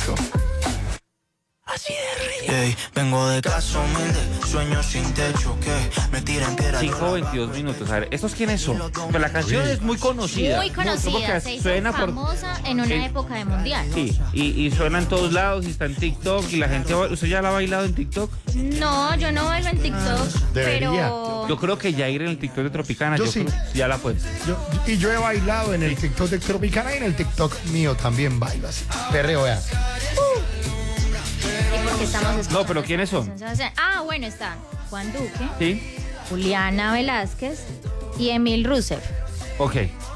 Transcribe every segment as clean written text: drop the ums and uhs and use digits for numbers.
rico. Así de rico. Hey, vengo de casa humilde, sueños sin techo, que me tiran piedra. 5:22. A ver, ¿estos quiénes son? Pues la canción es muy conocida. Muy conocida, se hizo famosa en una época de mundial. Sí, y suena en todos lados, y está en TikTok, y la gente... ¿Usted ya la ha bailado en TikTok? No, yo no bailo en TikTok, debería. pero... Yo creo que Yair en el TikTok de Tropicana, Yo sí. Ya la puedes. Yo he bailado en el TikTok de Tropicana y en el TikTok mío también bailo así. Perreo, vea. ¿Y por qué estamos escuchando? No, pero ¿quiénes son? Ah, bueno, está Juan Duque, ¿Sí? Juliana Velázquez y Emil Rusev. Ok.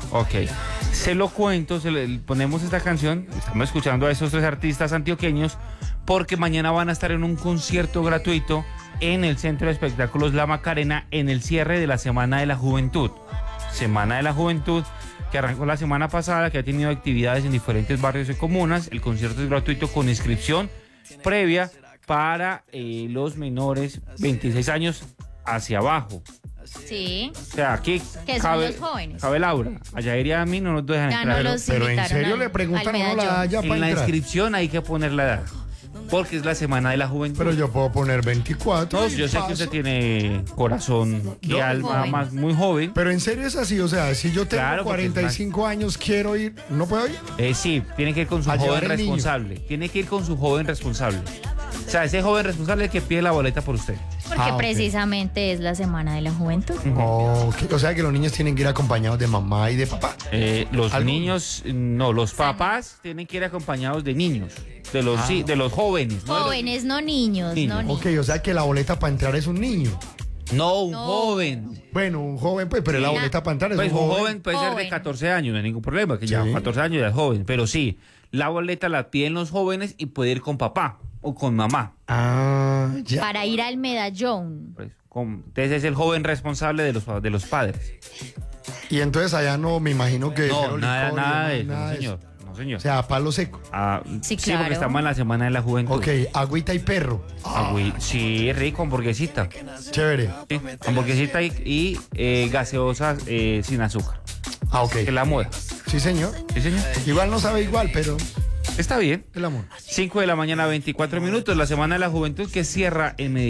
Se lo cuento, ponemos esta canción, estamos escuchando a esos tres artistas antioqueños, porque mañana van a estar en un concierto gratuito en el Centro de Espectáculos La Macarena en el cierre de la Semana de la Juventud. Semana de la Juventud que arrancó la semana pasada, que ha tenido actividades en diferentes barrios y comunas. El concierto es gratuito con inscripción previa para los menores 26 años hacia abajo. Sí. O sea, aquí Que son los jóvenes. cabe Laura. Allá iría a mí no nos dejan Ya entrar. no los Pero en invitaron serio al- le preguntan al a uno la medallón. ya para En la entrar. inscripción hay que poner la edad, porque es la Semana de la Juventud. Pero yo puedo poner 24. No, y yo sé que paso. usted tiene corazón y Yo- alma Joven. más muy joven. Pero en serio es así, o sea, si yo tengo Claro, porque 45 años, quiero ir, ¿no puedo ir? Sí, tiene que ir con su A llevar joven el niño. responsable. Tiene que ir con su joven responsable. O sea, ese joven responsable es el que pide la boleta por usted. Porque ok. precisamente es la Semana de la Juventud. Ok, o sea que los niños tienen que ir acompañados de mamá y de papá. Los ¿Algo? niños, no, los papás tienen que ir acompañados de niños, de los de los jóvenes. ¿no? De los- Jóvenes, no niños, Niños. no niños. Ok, o sea que la boleta para entrar es un niño. No, un No. joven. Bueno, un joven, pues, pero la Sí. boleta para entrar es Pues un un joven. joven puede ser de Joven. 14 años, no hay ningún problema, que ya Sí. 14 años ya es joven. Pero sí, la boleta la piden los jóvenes y puede ir con papá o con mamá. Ah, ya. Para ir al medallón. Pues, entonces es el joven responsable de los padres. Y entonces allá no me imagino que... No, cero nada, licor y nada de demás, eso, nada no de señor. eso. No, señor. O sea, palo seco. Sí, Sí, claro. porque estamos en la Semana de la Juventud. Ok, agüita y perro. Sí, rico, hamburguesita. Chévere. Sí, hamburguesita y gaseosa sin azúcar. Ah, ok. Que es la moda. Sí, señor. Sí, señor. Igual no sabe igual, pero Está bien. el amor. 5 de la mañana, 24 minutos. La Semana de la Juventud que cierra en Medellín.